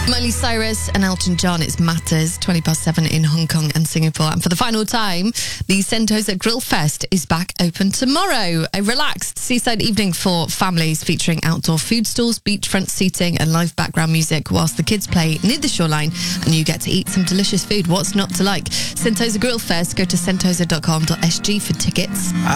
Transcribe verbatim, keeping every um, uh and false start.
Miley Cyrus and Elton John, it's Matters, twenty past seven in Hong Kong and Singapore. And for the final time, the Sentosa Grill Fest is back open tomorrow. A relaxed seaside evening for families featuring outdoor food stalls, beachfront seating and live background music whilst the kids play near the shoreline and you get to eat some delicious food. What's not to like? Sentosa Grill Fest, go to sentosa dot com dot s g for tickets.